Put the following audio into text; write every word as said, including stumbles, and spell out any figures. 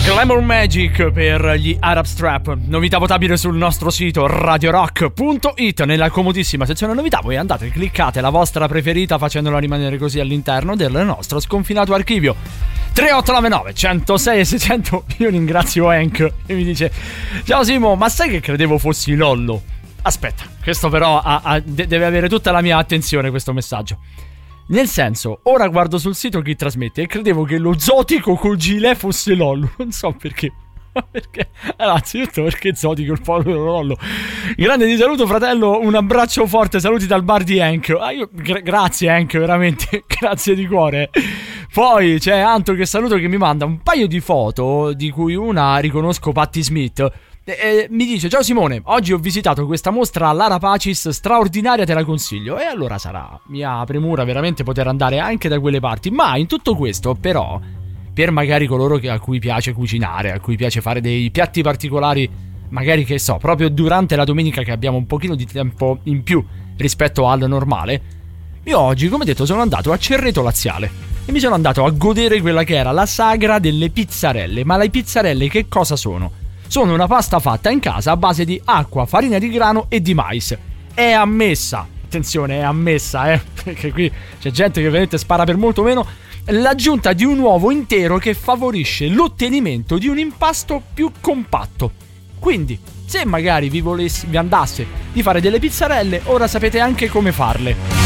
Glamour Magic per gli Arab Strap, novità votabile sul nostro sito radio rock punto it. Nella comodissima sezione novità voi andate, cliccate la vostra preferita facendola rimanere così all'interno del nostro sconfinato archivio. Tre otto nove nove uno zero sei sei zero zero. Io ringrazio Hank e mi dice: ciao Simo, ma sai che credevo fossi Lollo? Aspetta, questo però ha, ha, deve avere tutta la mia attenzione, questo messaggio. Nel senso, ora guardo sul sito chi trasmette e credevo che lo zotico col gilet fosse Lollo. Non so perché. Perché? Allora, anzitutto perché zotico il povero Lollo. Grande, ti saluto fratello, un abbraccio forte, saluti dal bar di Hank. Ah, io, gra- grazie Hank, veramente, grazie di cuore. Poi c'è Anto che saluto, che mi manda un paio di foto, di cui una riconosco Patti Smith. E mi dice: ciao Simone, oggi ho visitato questa mostra all'Ara Pacis, straordinaria, te la consiglio. E allora sarà mia premura veramente poter andare anche da quelle parti. Ma in tutto questo però, per magari coloro che, a cui piace cucinare, a cui piace fare dei piatti particolari, magari che so, proprio durante la domenica che abbiamo un pochino di tempo in più rispetto al normale, io oggi, come detto, sono andato a Cerreto Laziale e mi sono andato a godere quella che era la sagra delle pizzarelle. Ma le pizzarelle che cosa sono? Sono una pasta fatta in casa a base di acqua, farina di grano e di mais. È ammessa, attenzione, è ammessa, eh, perché qui c'è gente che veramente spara per molto meno, l'aggiunta di un uovo intero che favorisce l'ottenimento di un impasto più compatto. Quindi, se magari vi volessi, vi andasse di fare delle pizzarelle, ora sapete anche come farle.